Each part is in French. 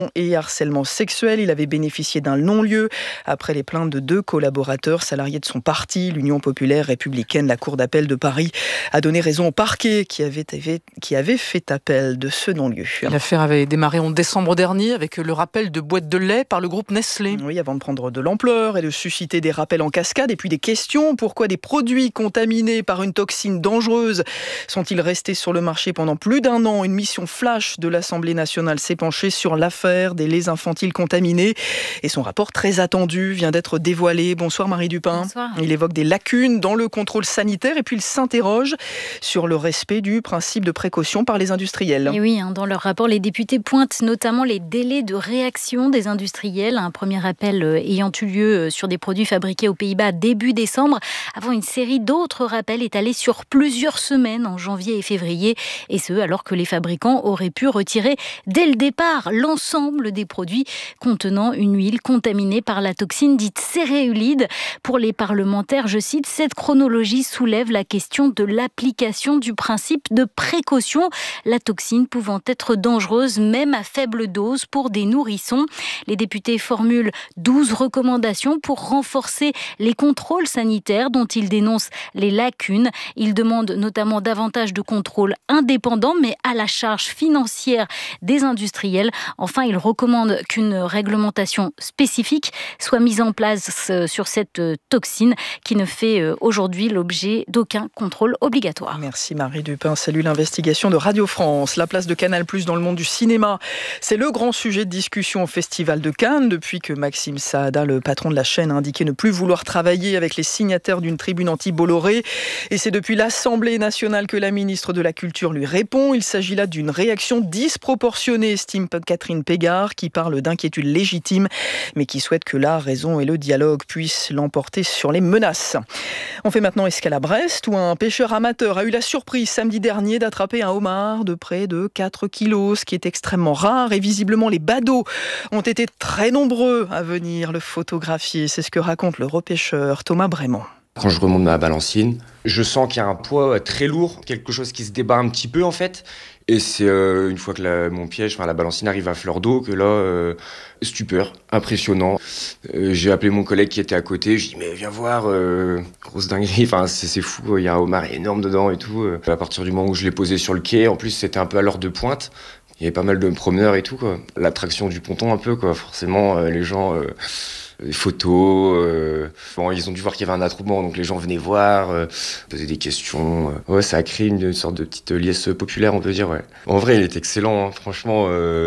Et harcèlement sexuel. Il avait bénéficié d'un non-lieu après les plaintes de 2 collaborateurs salariés de son parti, l'Union populaire républicaine. La Cour d'appel de Paris a donné raison au parquet qui avait fait appel de ce non-lieu. L'affaire avait démarré en décembre dernier avec le rappel de boîtes de lait par le groupe Nestlé. Oui, avant de prendre de l'ampleur et de susciter des rappels en cascade et puis des questions. Pourquoi des produits contaminés par une toxine dangereuse sont-ils restés sur le marché pendant plus d'1 an? Une mission flash de l'Assemblée nationale s'est penchée sur l'affaire des laits infantiles contaminés et son rapport très attendu vient d'être dévoilé. Bonsoir Marie Dupin. Bonsoir. Il évoque des lacunes dans le contrôle sanitaire et puis il s'interroge sur le respect du principe de précaution par les industriels. Et oui, dans leur rapport, les députés pointent notamment les délais de réaction des industriels. Un premier appel ayant eu lieu sur des produits fabriqués aux Pays-Bas début décembre, avant une série d'autres rappels étalés sur plusieurs semaines en janvier et février, et ce alors que les fabricants auraient pu retirer dès le départ l'ensemble des produits contenant une huile contaminée par la toxine dite céréulide. Pour les parlementaires, je cite, cette chronologie soulève la question de l'application du principe de précaution, la toxine pouvant être dangereuse même à faible dose pour des nourrissons. Les députés formulent 12 recommandations pour renforcer les contrôles sanitaires dont ils dénoncent les lacunes. Ils demandent notamment davantage de contrôles indépendants mais à la charge financière des industriels. Enfin, il recommande qu'une réglementation spécifique soit mise en place sur cette toxine qui ne fait aujourd'hui l'objet d'aucun contrôle obligatoire. Merci Marie Dupin. Salut l'investigation de Radio France. La place de Canal+ dans le monde du cinéma, c'est le grand sujet de discussion au Festival de Cannes depuis que Maxime Saada, le patron de la chaîne, a indiqué ne plus vouloir travailler avec les signataires d'une tribune anti-Bolloré. Et c'est depuis l'Assemblée nationale que la ministre de la Culture lui répond. Il s'agit là d'une réaction disproportionnée, estime Catherine Pégard, qui parle d'inquiétudes légitimes, mais qui souhaite que la raison et le dialogue puissent l'emporter sur les menaces. On fait maintenant escale à Brest, où un pêcheur amateur a eu la surprise samedi dernier d'attraper un homard de près de 4 kilos, ce qui est extrêmement rare, et visiblement les badauds ont été très nombreux à venir le photographier. C'est ce que raconte le repêcheur Thomas Brémond. Quand je remonte ma balancine, je sens qu'il y a un poids très lourd, quelque chose qui se débat un petit peu en fait. Et c'est une fois que mon piège, la balancine arrive à fleur d'eau, que là, stupeur, impressionnant. J'ai appelé mon collègue qui était à côté, je dis mais viens voir, grosse dinguerie, c'est fou, il y a un homard énorme dedans et tout. À partir du moment où je l'ai posé sur le quai, en plus c'était un peu à l'heure de pointe, il y avait pas mal de promeneurs et tout, quoi. L'attraction du ponton un peu, quoi. Forcément, les gens... des photos, ils ont dû voir qu'il y avait un attroupement, donc les gens venaient voir, poser des questions. Ouais, ça a créé une sorte de petite liesse populaire, on peut dire, ouais. En vrai, il est excellent, hein. Franchement,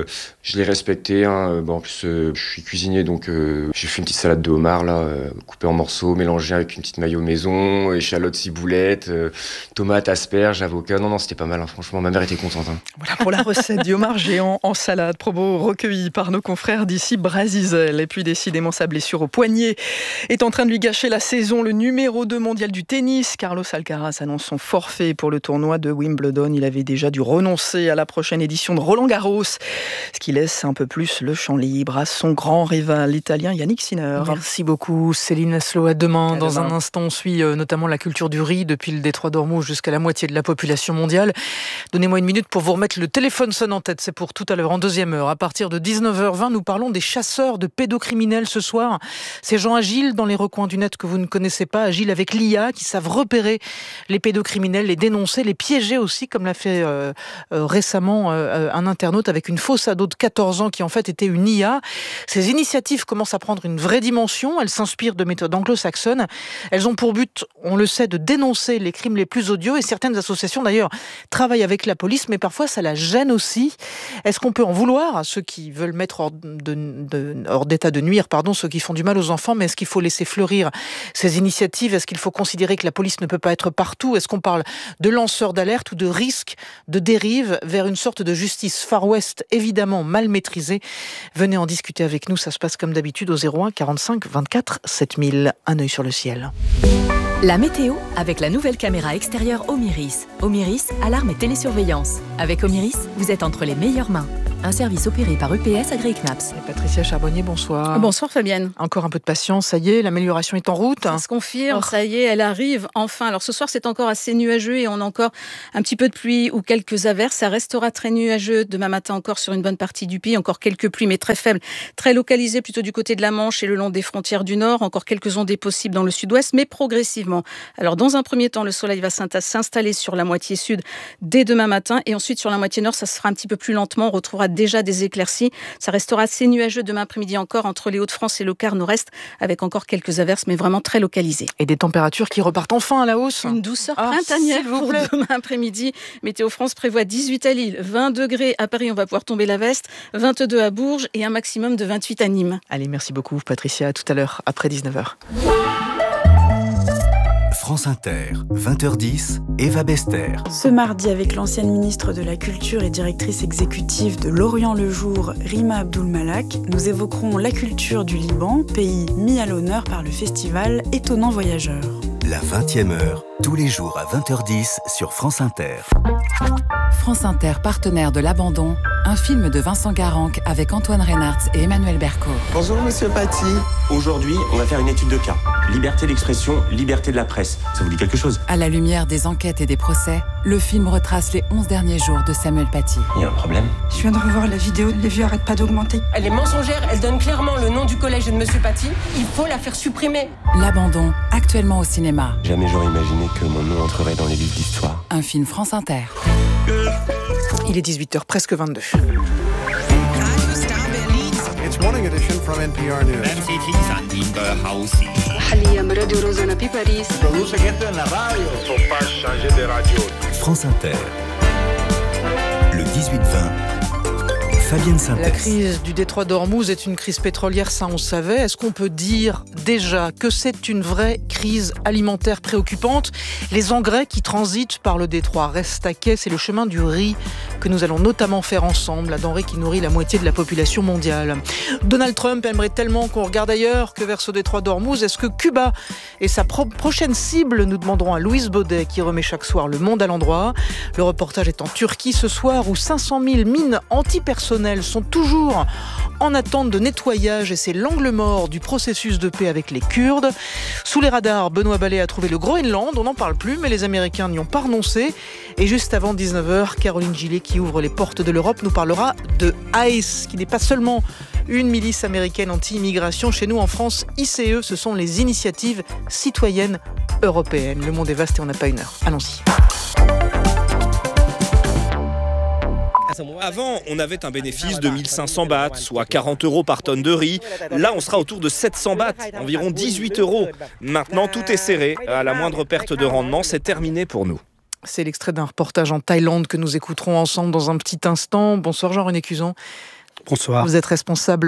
je l'ai respecté, hein. En plus, je suis cuisinier, donc j'ai fait une petite salade de homard, là, coupée en morceaux, mélangée avec une petite mayo maison, échalotes, ciboulettes, tomates, asperges, avocats. Non, c'était pas mal, hein. Franchement, ma mère était contente, hein. Voilà pour la recette du homard géant en salade, propos recueillis par nos confrères d'ici Brasizel. Et puis décidément, sa blessure au poignet est en train de lui gâcher la saison. Le numéro 2 mondial du tennis, Carlos Alcaraz, annonce son forfait pour le tournoi de Wimbledon. Il avait déjà dû renoncer à la prochaine édition de Roland-Garros, ce qui laisse un peu plus le champ libre à son grand rival, l'italien Yannick Sinner. Merci beaucoup Céline Aslo. À demain. Dans un instant, on suit notamment la culture du riz depuis le détroit d'Ormuz jusqu'à la moitié de la population mondiale. Donnez-moi une minute pour vous remettre le téléphone sonne en tête. C'est pour tout à l'heure, en deuxième heure. À partir de 19h20, nous parlons des chasseurs de pédocriminels ce soir. Ces gens agiles dans les recoins du net que vous ne connaissez pas, agiles avec l'IA, qui savent repérer les pédocriminels, les dénoncer, les piéger aussi, comme l'a fait récemment un internaute avec une fausse ado de 14 ans qui en fait était une IA. Ces initiatives commencent à prendre une vraie dimension. Elles s'inspirent de méthodes anglo-saxonnes. Elles ont pour but, on le sait, de dénoncer les crimes les plus odieux. Et certaines associations d'ailleurs travaillent avec la police, mais parfois ça la gêne aussi. Est-ce qu'on peut en vouloir à ceux qui veulent mettre hors d'état de nuire, ceux qui font du mal aux enfants, mais est-ce qu'il faut laisser fleurir ces initiatives? Est-ce qu'il faut considérer que la police ne peut pas être partout? Est-ce qu'on parle de lanceurs d'alerte ou de risque de dérive vers une sorte de justice Far West évidemment mal maîtrisée? Venez en discuter avec nous, ça se passe comme d'habitude au 01 45 24 7000. Un œil sur le ciel. La météo avec la nouvelle caméra extérieure Omiris. Omiris, alarme et télésurveillance. Avec Omiris, vous êtes entre les meilleures mains. un service opéré par EPS AgriKnaps. Et Patricia Charbonnier, bonsoir. Bonsoir Fabienne. Encore un peu de patience, ça y est, l'amélioration est en route. Ça se confirme, ça y est, elle arrive enfin. Alors ce soir, c'est encore assez nuageux et on a encore un petit peu de pluie ou quelques averses. Ça restera très nuageux demain matin encore sur une bonne partie du pays. Encore quelques pluies, mais très faibles, très localisées plutôt du côté de la Manche et le long des frontières du Nord. Encore quelques ondées possibles dans le sud-ouest, mais progressivement. Alors dans un premier temps, le soleil va s'installer sur la moitié sud dès demain matin et ensuite sur la moitié nord, ça se fera un petit peu plus lentement. On retrouvera déjà des éclaircies. Ça restera assez nuageux demain après-midi encore entre les Hauts-de-France et le quart nord-est avec encore quelques averses, mais vraiment très localisées. Et des températures qui repartent enfin à la hausse. Une douceur printanière pour demain après-midi. Météo France prévoit 18 à Lille, 20 degrés à Paris, on va pouvoir tomber la veste, 22 à Bourges et un maximum de 28 à Nîmes. Allez, merci beaucoup Patricia, à tout à l'heure, après 19h. France Inter, 20h10, Eva Bester. Ce mardi, avec l'ancienne ministre de la Culture et directrice exécutive de L'Orient le Jour, Rima Abdul Malak, nous évoquerons la culture du Liban, pays mis à l'honneur par le festival Étonnant Voyageur. La 20e heure, tous les jours à 20h10 sur France Inter. France Inter, partenaire de l'Abandon, un film de Vincent Garanc avec Antoine Reynartz et Emmanuel Berco. Bonjour Monsieur Paty. Aujourd'hui, on va faire une étude de cas. Liberté d'expression, liberté de la presse. Ça vous dit quelque chose? À la lumière des enquêtes et des procès, le film retrace les 11 derniers jours de Samuel Paty. Il y a un problème? Je viens de revoir la vidéo, les vues arrêtent pas d'augmenter. Elle est mensongère, elle donne clairement le nom du collège de Monsieur Paty. Il faut la faire supprimer. L'Abandon, actuellement au cinéma. Jamais j'aurais imaginé que mon nom entrerait dans les livres d'histoire. Un film France Inter. Il est 18h, presque 22. It's morning edition from NPR News. France Inter. Le 18-20. Fabienne Synthèse. La crise du détroit d'Ormuz est une crise pétrolière, ça on savait. Est-ce qu'on peut dire déjà que c'est une vraie crise alimentaire préoccupante? Les engrais qui transitent par le détroit restent à quai, c'est le chemin du riz que nous allons notamment faire ensemble, la denrée qui nourrit la moitié de la population mondiale. Donald Trump aimerait tellement qu'on regarde ailleurs que vers ce détroit d'Ormuz. Est-ce que Cuba est sa prochaine cible? Nous demanderons à Louise Baudet qui remet chaque soir le monde à l'endroit. Le reportage est en Turquie ce soir où 500 000 mines antipersonnelles sont toujours en attente de nettoyage et c'est l'angle mort du processus de paix avec les Kurdes. Sous les radars, Benoît Ballet a trouvé le Groenland, on n'en parle plus mais les Américains n'y ont pas renoncé. Et juste avant 19h, Caroline Gillet qui ouvre les portes de l'Europe nous parlera de ICE, qui n'est pas seulement une milice américaine anti-immigration. Chez nous en France, ICE, ce sont les initiatives citoyennes européennes. Le monde est vaste et on n'a pas une heure. Allons-y. Avant, on avait un bénéfice de 1500 bahts, soit 40 € par tonne de riz. Là, on sera autour de 700 bahts, environ 18 €. Maintenant, tout est serré. À la moindre perte de rendement, c'est terminé pour nous. C'est l'extrait d'un reportage en Thaïlande que nous écouterons ensemble dans un petit instant. Bonsoir Jean-René Cuzon. Bonsoir. Vous êtes responsable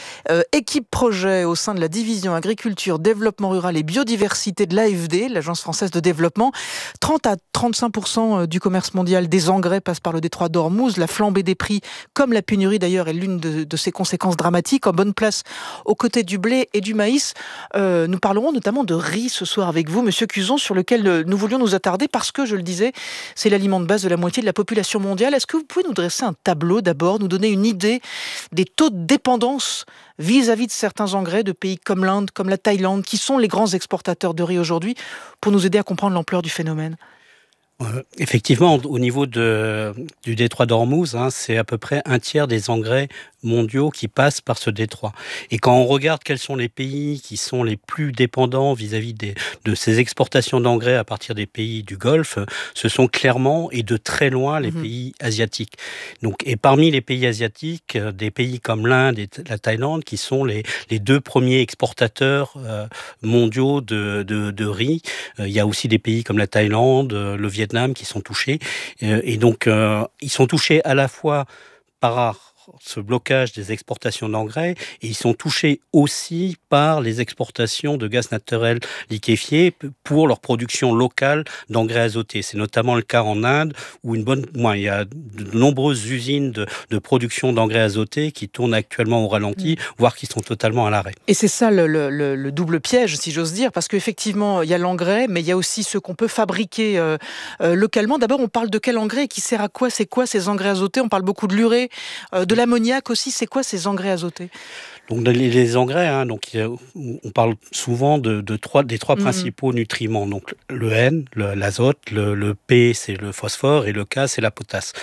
équipe projet au sein de la division agriculture, développement rural et biodiversité de l'AFD, l'Agence française de développement. 30 à 35% du commerce mondial des engrais passe par le détroit d'Ormuz. La flambée des prix, comme la pénurie d'ailleurs, est l'une de ses conséquences dramatiques. En bonne place aux côtés du blé et du maïs. Nous parlerons notamment de riz ce soir avec vous, Monsieur Cuzon, sur lequel nous voulions nous attarder parce que, je le disais, c'est l'aliment de base de la moitié de la population mondiale. Est-ce que vous pouvez nous dresser un tableau d'abord, nous donner une idée des taux de dépendance vis-à-vis de certains engrais de pays comme l'Inde, comme la Thaïlande, qui sont les grands exportateurs de riz aujourd'hui, pour nous aider à comprendre l'ampleur du phénomène? Effectivement, au niveau du détroit d'Ormuz, c'est à peu près un tiers des engrais mondiaux qui passent par ce détroit. Et quand on regarde quels sont les pays qui sont les plus dépendants vis-à-vis de ces exportations d'engrais à partir des pays du Golfe, ce sont clairement et de très loin les pays asiatiques. Donc, et parmi les pays asiatiques, des pays comme l'Inde et la Thaïlande qui sont les deux premiers exportateurs mondiaux de riz. Il y a aussi des pays comme la Thaïlande, le Vietnam qui sont touchés. Et donc, ils sont touchés à la fois par ce blocage des exportations d'engrais et ils sont touchés aussi par les exportations de gaz naturel liquéfié pour leur production locale d'engrais azotés. C'est notamment le cas en Inde où il y a de nombreuses usines de production d'engrais azotés qui tournent actuellement au ralenti, voire qui sont totalement à l'arrêt. Et c'est ça le double piège, si j'ose dire, parce qu'effectivement, il y a l'engrais, mais il y a aussi ce qu'on peut fabriquer localement. D'abord, on parle de quel engrais et qui sert à quoi? C'est quoi ces engrais azotés? On parle beaucoup de l'urée, de De l'ammoniac aussi, c'est quoi ces engrais azotés ? Donc les engrais, on parle souvent des trois principaux nutriments. Donc le N, l'azote, le P c'est le phosphore et le K c'est la potasse.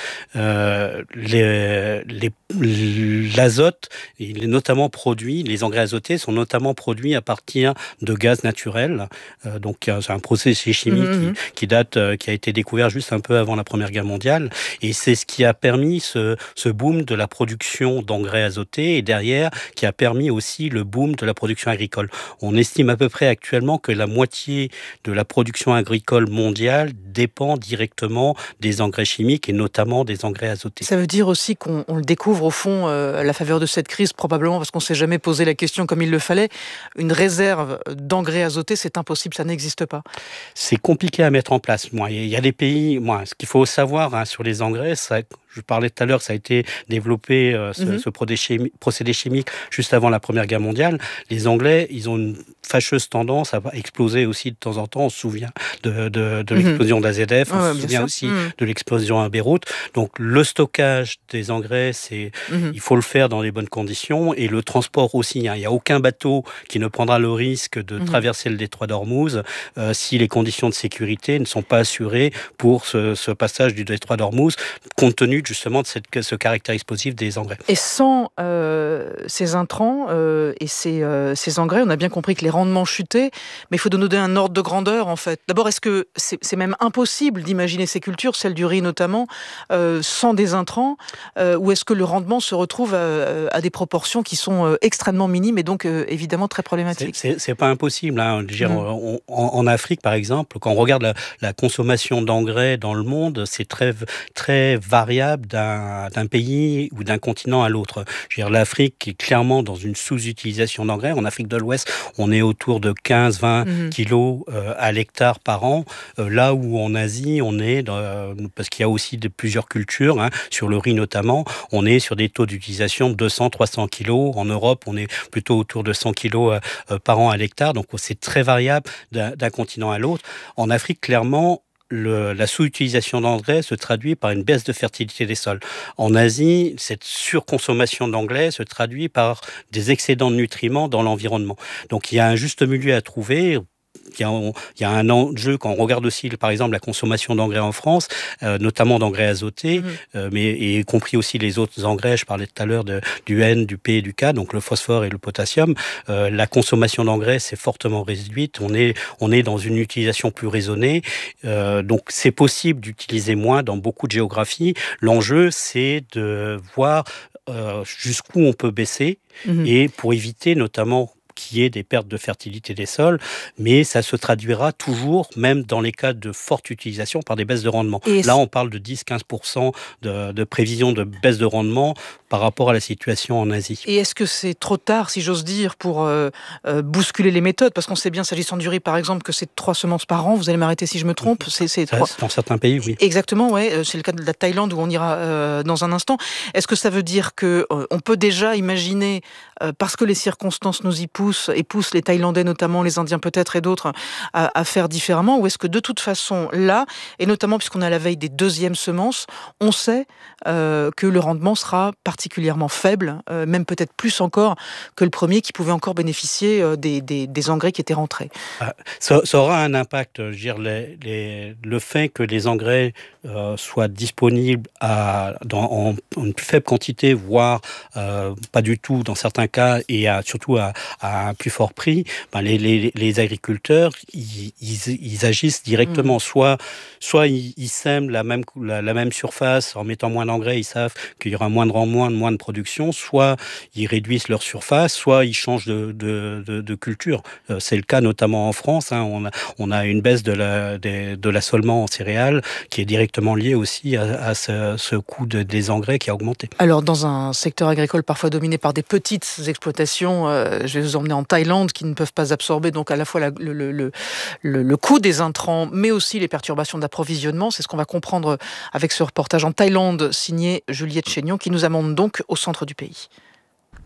L'azote, il est notamment produit, les engrais azotés sont notamment produits à partir de gaz naturels. Donc c'est un processus chimique qui a été découvert juste un peu avant la Première Guerre mondiale, et c'est ce qui a permis ce boom de la production d'engrais azotés, et derrière qui a permis aussi le boom de la production agricole. On estime à peu près actuellement que la moitié de la production agricole mondiale dépend directement des engrais chimiques et notamment des engrais azotés. Ça veut dire aussi qu'on le découvre au fond à la faveur de cette crise, probablement parce qu'on ne s'est jamais posé la question comme il le fallait. Une réserve d'engrais azotés, c'est impossible, ça n'existe pas. C'est compliqué à mettre en place. Il y a des pays, ce qu'il faut savoir sur les engrais, je parlais tout à l'heure, ça a été développé, ce procédé chimique, juste avant la Première Guerre mondiale. Les Anglais, ils ont une fâcheuse tendance à exploser aussi de temps en temps. On se souvient de l'explosion d'AZF, on se souvient aussi de l'explosion à Beyrouth. Donc le stockage des engrais, il faut le faire dans les bonnes conditions, et le transport aussi. Il n'y a aucun bateau qui ne prendra le risque de traverser le détroit d'Ormuz si les conditions de sécurité ne sont pas assurées pour ce passage du détroit d'Ormuz, compte tenu justement de ce caractère explosif des engrais. Et sans ces intrants et ces engrais, on a bien compris que les rendements chutaient, mais il faut donner un ordre de grandeur en fait. D'abord, est-ce que c'est même impossible d'imaginer ces cultures, celle du riz notamment, sans des intrants, ou est-ce que le rendement se retrouve à des proportions qui sont extrêmement minimes et donc évidemment très problématiques ? C'est pas impossible. En Afrique, par exemple, quand on regarde la consommation d'engrais dans le monde, c'est très, très variable d'un pays ou d'un continent à l'autre. L'Afrique est clairement dans une sous-utilisation d'engrais. En Afrique de l'Ouest, on est autour de 15-20 kilos à l'hectare par an. Là où en Asie, on est, parce qu'il y a aussi plusieurs cultures, sur le riz notamment, on est sur des taux d'utilisation de 200-300 kilos. En Europe, on est plutôt autour de 100 kilos par an à l'hectare. Donc c'est très variable d'un continent à l'autre. En Afrique, clairement, la sous-utilisation d'engrais se traduit par une baisse de fertilité des sols. En Asie, cette surconsommation d'engrais se traduit par des excédents de nutriments dans l'environnement. Donc il y a un juste milieu à trouver. Il y a un enjeu quand on regarde aussi, par exemple, la consommation d'engrais en France, notamment d'engrais azotés, mais y compris aussi les autres engrais. Je parlais tout à l'heure du N, du P et du K, donc le phosphore et le potassium. La consommation d'engrais s'est fortement réduite. On est dans une utilisation plus raisonnée. Donc c'est possible d'utiliser moins dans beaucoup de géographies. L'enjeu, c'est de voir jusqu'où on peut baisser, et pour éviter notamment qu'il y ait des pertes de fertilité des sols, mais ça se traduira toujours, même dans les cas de forte utilisation, par des baisses de rendement. Là, on parle de 10-15% de prévision de baisse de rendement par rapport à la situation en Asie. Et est-ce que c'est trop tard, si j'ose dire, pour bousculer les méthodes ? Parce qu'on sait bien, s'agissant du riz, par exemple, que c'est 3 semences par an. Vous allez m'arrêter si je me trompe. C'est 3. Dans certains pays, oui. Exactement, ouais. C'est le cas de la Thaïlande où on ira dans un instant. Est-ce que ça veut dire qu'on peut déjà imaginer, parce que les circonstances nous y poussent les Thaïlandais notamment, les Indiens peut-être et d'autres, à faire différemment, ou est-ce que de toute façon, là, et notamment puisqu'on est à la veille des deuxièmes semences, on sait que le rendement sera particulièrement faible, même peut-être plus encore que le premier qui pouvait encore bénéficier des engrais qui étaient rentrés. Ça aura un impact. Je veux dire, le fait que les engrais soient disponibles en une plus faible quantité, voire pas du tout dans certains cas, et surtout à un plus fort prix, les agriculteurs, ils agissent directement. Soit ils sèment la même surface en mettant moins d'engrais, ils savent qu'il y aura moins de rendement, moins de production, soit ils réduisent leur surface, soit ils changent de culture. C'est le cas notamment en France. On a une baisse de l'assolement en céréales qui est directement liée aussi à ce coût des engrais qui a augmenté. Alors dans un secteur agricole parfois dominé par des petites exploitations, je vais vous emmener en Thaïlande, qui ne peuvent pas absorber donc à la fois le coût des intrants, mais aussi les perturbations d'approvisionnement. C'est ce qu'on va comprendre avec ce reportage en Thaïlande signé Juliette Chénion, qui nous amène donc au centre du pays.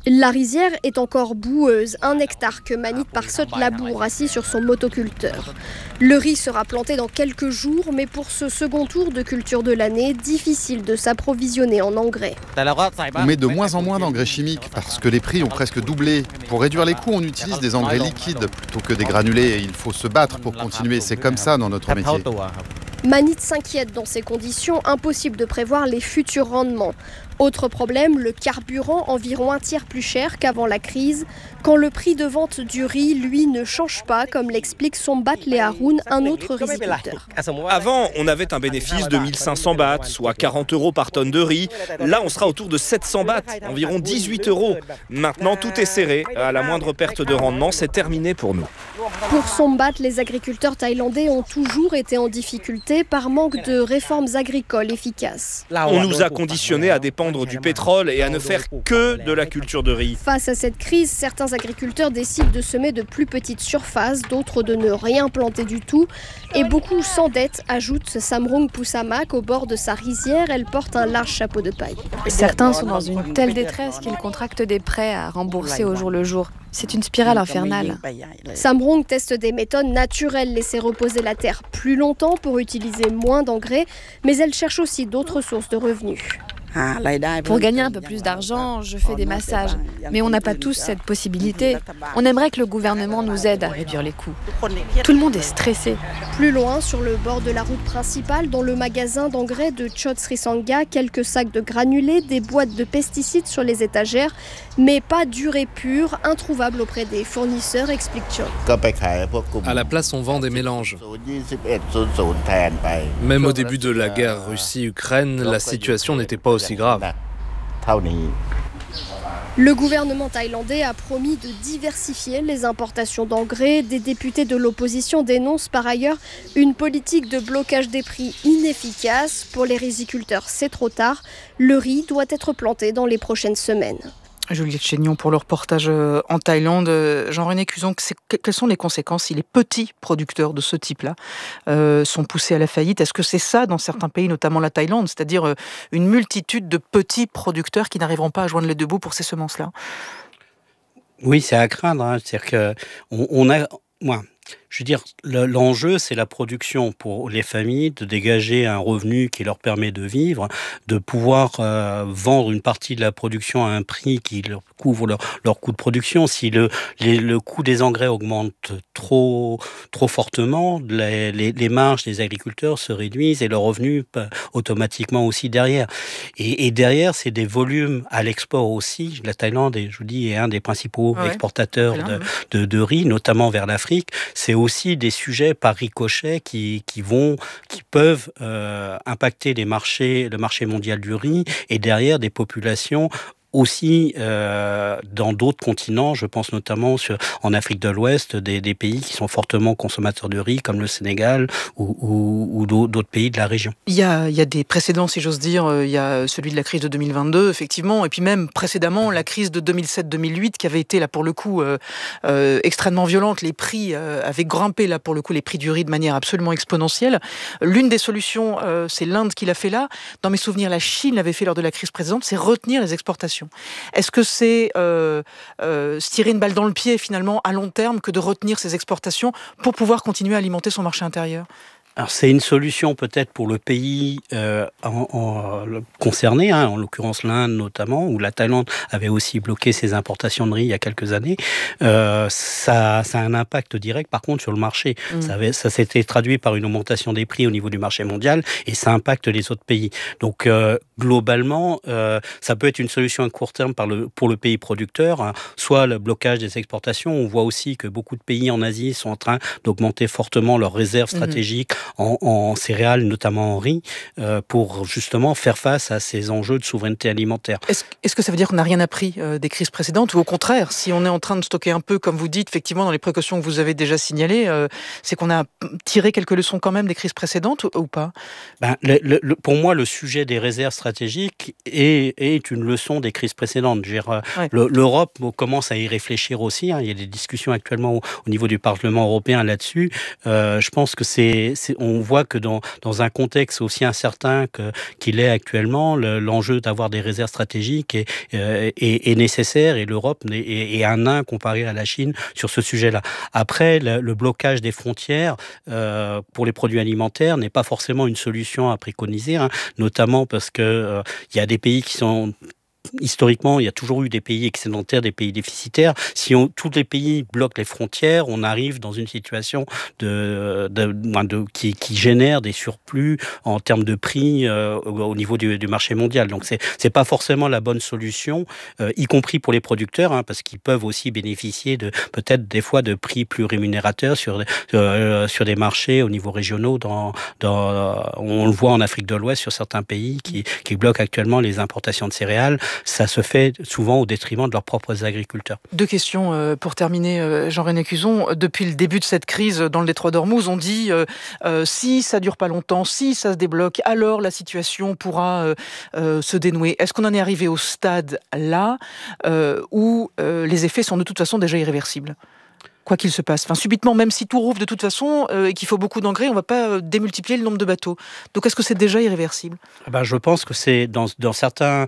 La rizière est encore boueuse, 1 hectare que Manit Parsot laboure assis sur son motoculteur. Le riz sera planté dans quelques jours, mais pour ce second tour de culture de l'année, difficile de s'approvisionner en engrais. On met de moins en moins d'engrais chimiques parce que les prix ont presque doublé. Pour réduire les coûts, on utilise des engrais liquides plutôt que des granulés. Il faut se battre pour continuer, c'est comme ça dans notre métier. Manit s'inquiète dans ces conditions, impossible de prévoir les futurs rendements. Autre problème, le carburant environ 1/3 plus cher qu'avant la crise, quand le prix de vente du riz, lui, ne change pas, comme l'explique Sombat Leharoun, un autre riziculteur. Avant, on avait un bénéfice de 1500 bahts, soit 40 € par tonne de riz. Là, on sera autour de 700 bahts, environ 18 €. Maintenant, tout est serré. À la moindre perte de rendement, c'est terminé pour nous. Pour Sombat, les agriculteurs thaïlandais ont toujours été en difficulté par manque de réformes agricoles efficaces. On nous a conditionnés à dépendre du pétrole et à ne faire que de la culture de riz. Face à cette crise, certains agriculteurs décident de semer de plus petites surfaces, d'autres de ne rien planter du tout. Et beaucoup s'endettent, ajoute Samrung Pusamak au bord de sa rizière. Elle porte un large chapeau de paille. Certains sont dans une telle détresse qu'ils contractent des prêts à rembourser au jour le jour. C'est une spirale infernale. Samrung teste des méthodes naturelles, laisser reposer la terre plus longtemps pour utiliser moins d'engrais, mais elle cherche aussi d'autres sources de revenus. Pour gagner un peu plus d'argent, je fais des massages. Mais on n'a pas tous cette possibilité. On aimerait que le gouvernement nous aide à réduire les coûts. Tout le monde est stressé. Plus loin, sur le bord de la route principale, dans le magasin d'engrais de Chot Srisanga, quelques sacs de granulés, des boîtes de pesticides sur les étagères, mais pas d'urée pure, introuvable auprès des fournisseurs, explique Chot. À la place, on vend des mélanges. Même au début de la guerre Russie-Ukraine, la situation n'était pas aussi grave. Le gouvernement thaïlandais a promis de diversifier les importations d'engrais. Des députés de l'opposition dénoncent par ailleurs une politique de blocage des prix inefficace. Pour les riziculteurs, c'est trop tard. Le riz doit être planté dans les prochaines semaines. Juliette Chénion pour le reportage en Thaïlande. Jean-René Cuzon, quelles sont les conséquences si les petits producteurs de ce type-là sont poussés à la faillite? Est-ce que c'est ça dans certains pays, notamment la Thaïlande, c'est-à-dire une multitude de petits producteurs qui n'arriveront pas à joindre les deux bouts pour ces semences-là? Oui, c'est à craindre. C'est-à-dire je veux dire, l'enjeu, c'est la production pour les familles, de dégager un revenu qui leur permet de vivre, de pouvoir vendre une partie de la production à un prix qui leur couvre leur coût de production. Si le coût des engrais augmente trop fortement, les marges des agriculteurs se réduisent et leurs revenus automatiquement aussi derrière. Et derrière, c'est des volumes à l'export aussi. La Thaïlande, je vous dis, est un des principaux exportateurs de riz, notamment vers l'Afrique. C'est aussi des sujets par ricochet qui peuvent impacter le marché mondial du riz et derrière des populations aussi dans d'autres continents, je pense notamment en Afrique de l'Ouest, des pays qui sont fortement consommateurs de riz, comme le Sénégal ou d'autres pays de la région. Il y a des précédents, si j'ose dire. Il y a celui de la crise de 2022, effectivement, et puis même précédemment, la crise de 2007-2008, qui avait été, là, pour le coup, extrêmement violente. Les prix avaient grimpé, là, pour le coup, les prix du riz de manière absolument exponentielle. L'une des solutions, c'est l'Inde qui l'a fait là. Dans mes souvenirs, la Chine l'avait fait lors de la crise précédente, c'est retenir les exportations. Est-ce que c'est se tirer une balle dans le pied, finalement, à long terme, que de retenir ces exportations pour pouvoir continuer à alimenter son marché intérieur ? Alors c'est une solution peut-être pour le pays concerné, en l'occurrence l'Inde notamment, où la Thaïlande avait aussi bloqué ses importations de riz il y a quelques années. Ça a un impact direct par contre sur le marché. Ça s'était traduit par une augmentation des prix au niveau du marché mondial et ça impacte les autres pays. Donc globalement, ça peut être une solution à court terme pour le pays producteur, soit le blocage des exportations. On voit aussi que beaucoup de pays en Asie sont en train d'augmenter fortement leurs réserves stratégiques en céréales, notamment en riz, pour justement faire face à ces enjeux de souveraineté alimentaire. Est-ce que ça veut dire qu'on n'a rien appris des crises précédentes, ou au contraire, si on est en train de stocker un peu, comme vous dites, effectivement, dans les précautions que vous avez déjà signalées, c'est qu'on a tiré quelques leçons quand même des crises précédentes ou pas? Pour moi, le sujet des réserves stratégiques est une leçon des crises précédentes. L'Europe commence à y réfléchir aussi. Il y a des discussions actuellement au niveau du Parlement européen là-dessus. Je pense que on voit que dans un contexte aussi incertain qu'il est actuellement, l'enjeu d'avoir des réserves stratégiques est nécessaire, et l'Europe est un nain comparé à la Chine sur ce sujet-là. Après, le blocage des frontières pour les produits alimentaires n'est pas forcément une solution à préconiser, notamment parce que il y a des pays qui sont... Historiquement, il y a toujours eu des pays excédentaires, des pays déficitaires. Si tous les pays bloquent les frontières, on arrive dans une situation qui génère des surplus en termes de prix au niveau du marché mondial. Donc, c'est pas forcément la bonne solution, y compris pour les producteurs, parce qu'ils peuvent aussi bénéficier peut-être des fois de prix plus rémunérateurs sur des marchés au niveau régionaux. On le voit en Afrique de l'Ouest sur certains pays qui bloquent actuellement les importations de céréales. Ça se fait souvent au détriment de leurs propres agriculteurs. 2 questions pour terminer, Jean-René Cuzon. Depuis le début de cette crise dans le détroit d'Ormuz, on dit si ça dure pas longtemps, si ça se débloque, alors la situation pourra se dénouer. Est-ce qu'on en est arrivé au stade là où les effets sont de toute façon déjà irréversibles ? Quoi qu'il se passe. Subitement, même si tout rouvre de toute façon et qu'il faut beaucoup d'engrais, on ne va pas démultiplier le nombre de bateaux. Donc, est-ce que c'est déjà irréversible ? Je pense que c'est dans certains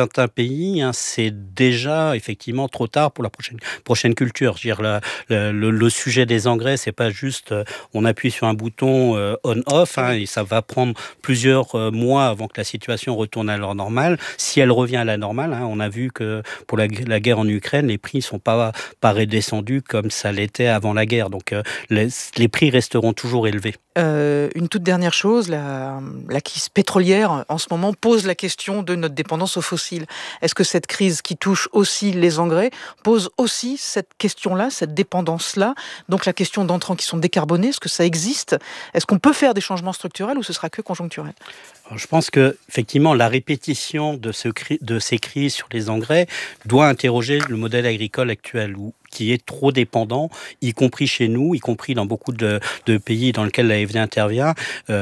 pays, c'est déjà effectivement trop tard pour la prochaine culture. Je veux dire, le sujet des engrais, c'est pas juste on appuie sur un bouton on/off, et ça va prendre plusieurs mois avant que la situation retourne à l'heure normale. Si elle revient à la normale, on a vu que pour la guerre en Ukraine, les prix ne sont pas redescendus comme ça l'était avant la guerre. Donc les prix resteront toujours élevés. Une toute dernière chose, la crise pétrolière en ce moment pose la question de notre dépendance aux fossiles. Est-ce que cette crise qui touche aussi les engrais pose aussi cette question-là, cette dépendance-là, donc la question d'entrants qui sont décarbonés, est-ce que ça existe ? Est-ce qu'on peut faire des changements structurels ou ce sera que conjoncturel ? Je pense que effectivement la répétition de ces crises sur les engrais doit interroger le modèle agricole actuel qui est trop dépendant, y compris chez nous, y compris dans beaucoup de pays dans lesquels l'AFD intervient.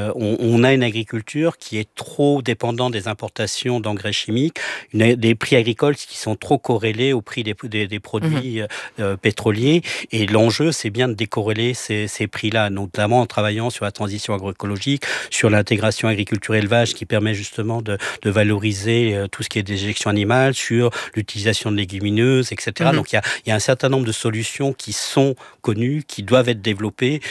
On a une agriculture qui est trop dépendante des importations d'engrais chimiques, des prix agricoles qui sont trop corrélés au prix des produits pétroliers. Et l'enjeu, c'est bien de décorréler ces prix-là, notamment en travaillant sur la transition agroécologique, sur l'intégration agriculture-élevage qui permet justement de valoriser tout ce qui est déjection animale, sur l'utilisation de légumineuses, etc. Donc il y a un certain nombre de solutions qui sont connues, qui doivent être développées.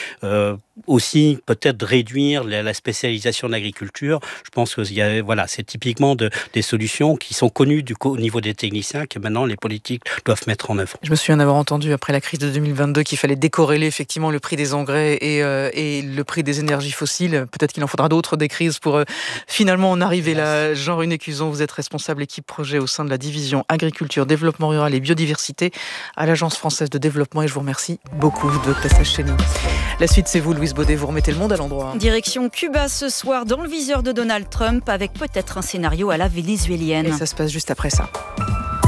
Aussi, peut-être réduire la spécialisation de l'agriculture. Je pense que c'est typiquement des solutions qui sont connues au niveau des techniciens que maintenant les politiques doivent mettre en œuvre. Je me souviens d'avoir entendu après la crise de 2022 qu'il fallait décorréler effectivement le prix des engrais et le prix des énergies fossiles. Peut-être qu'il en faudra d'autres des crises pour finalement en arriver là. Jean-René Cuzon, vous êtes responsable équipe projet au sein de la division agriculture, développement rural et biodiversité à l'Agence française de développement, et je vous remercie beaucoup de votre passage chez nous. La suite, c'est vous, Louise Baudet, vous remettez le monde à l'endroit. Direction Cuba ce soir, dans le viseur de Donald Trump, avec peut-être un scénario à la vénézuélienne. Et ça se passe juste après ça.